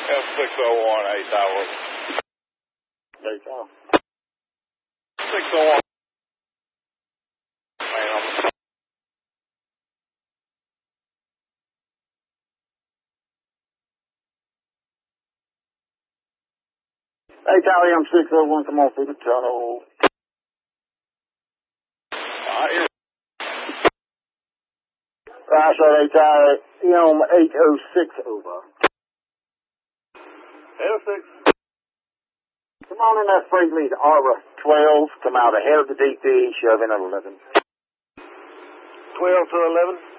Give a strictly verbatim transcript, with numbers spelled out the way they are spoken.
F six oh one, eight Tower. eight Tower. six oh one. Man, I'm... eight Tower, M six oh one, come on through the tunnel. I hear. Right, so eight Tower, M eight oh six over. L six. Come on in that freight lead, Arbor twelve, come out ahead of the D P, shove in at eleven. twelve to eleven.